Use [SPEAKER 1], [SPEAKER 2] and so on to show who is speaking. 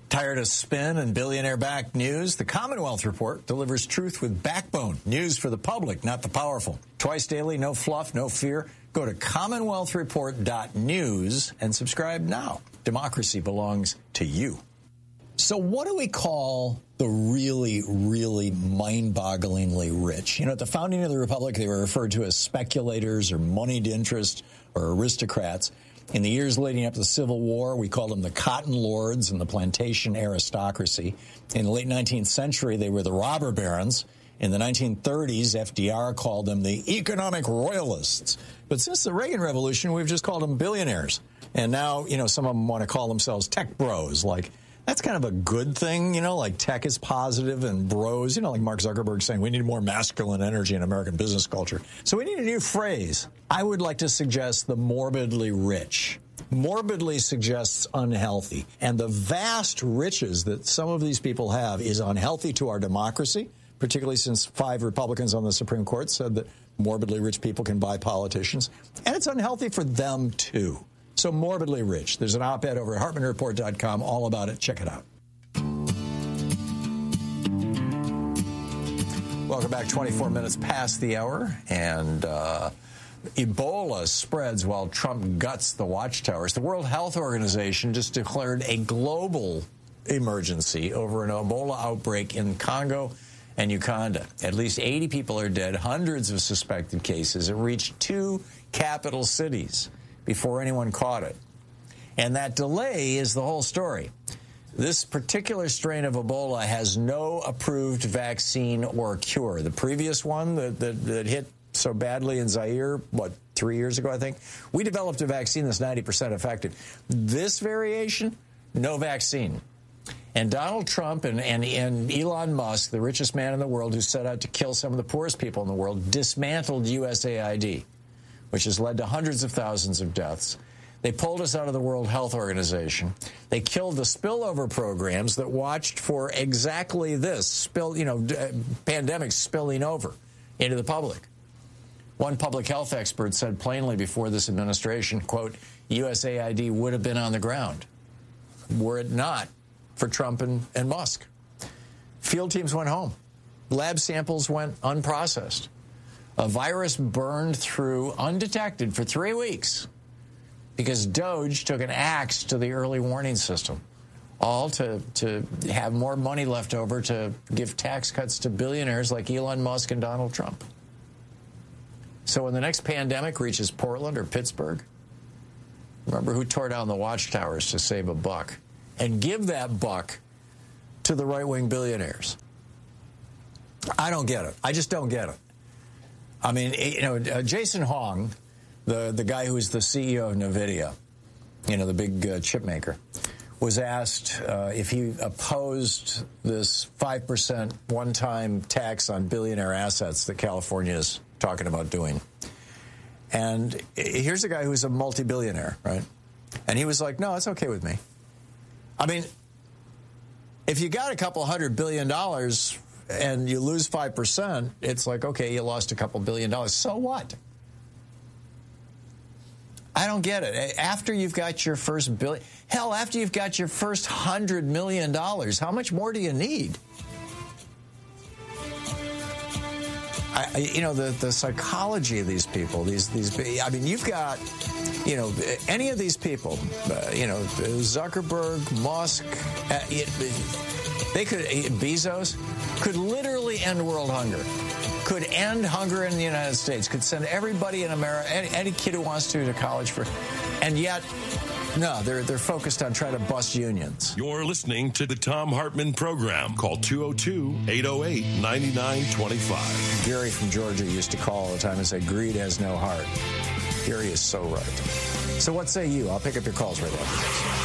[SPEAKER 1] Tired of spin and billionaire-backed news? The Commonwealth Report delivers truth with backbone. News for the public, not the powerful. Twice daily, no fluff, no fear. Go to commonwealthreport.news and subscribe now. Democracy belongs to you. So what do we call the really, really mind-bogglingly rich? You know, at the founding of the Republic, they were referred to as speculators or moneyed interest or aristocrats. In the years leading up to the Civil War, we called them the cotton lords and the plantation aristocracy. In the late 19th century, they were the robber barons. In the 1930s, FDR called them the economic royalists. But since the Reagan Revolution, we've just called them billionaires. And now, you know, some of them want to call themselves tech bros. Like, that's kind of a good thing, you know, like tech is positive and bros, you know, like Mark Zuckerberg saying we need more masculine energy in American business culture. So we need a new phrase. I would like to suggest the morbidly rich. Morbidly suggests unhealthy. And the vast riches that some of these people have is unhealthy to our democracy, particularly since 5 Republicans on the Supreme Court said that morbidly rich people can buy politicians. And it's unhealthy for them, too. So morbidly rich. There's an op-ed over at HartmanReport.com all about it. Check it out. Welcome back. 24 minutes past the hour. And Ebola spreads while Trump guts the watchtowers. The World Health Organization just declared a global emergency over an Ebola outbreak in Congo and Uganda. At least 80 people are dead, hundreds of suspected cases. It reached 2 capital cities before anyone caught it. And that delay is the whole story. This particular strain of Ebola has no approved vaccine or cure. The previous one that hit so badly in Zaire, 3 years ago, I think, we developed a vaccine that's 90% effective. This variation, no vaccine. And Donald Trump and Elon Musk, the richest man in the world who set out to kill some of the poorest people in the world, dismantled USAID, which has led to hundreds of thousands of deaths. They pulled us out of the World Health Organization. They killed the spillover programs that watched for exactly this, pandemics spilling over into the public. One public health expert said plainly before this administration, quote, USAID would have been on the ground were it not for Trump and Musk. Field teams went home. Lab samples went unprocessed. A virus burned through undetected for 3 weeks because Doge took an axe to the early warning system, all to have more money left over to give tax cuts to billionaires like Elon Musk and Donald Trump. So when the next pandemic reaches Portland or Pittsburgh, remember who tore down the watchtowers to save a buck, and give that buck to the right-wing billionaires. I don't get it. I just don't get it. I mean, Jason Hong, the guy who is the CEO of NVIDIA, the big chip maker, was asked if he opposed this 5% one-time tax on billionaire assets that California is talking about doing. And here's a guy who's a multi-billionaire, right? And he was like, no, it's okay with me. I mean, if you got a couple $100 billion and you lose 5%, it's like, okay, you lost a couple $1 billion. So what? I don't get it. After you've got your first billion, hell, after you've got your first $100 million, how much more do you need? The psychology of these people, I mean, you've got, any of these people, Zuckerberg, Musk, Bezos could literally end world hunger, could end hunger in the United States, could send everybody in America, any kid who wants to college and yet, no, they're focused on trying to bust unions.
[SPEAKER 2] You're listening to the Thom Hartmann Program. Call 202-808-9925.
[SPEAKER 1] Gary from Georgia used to call all the time and say, greed has no heart. Gary is so right. So what say you? I'll pick up your calls right after this.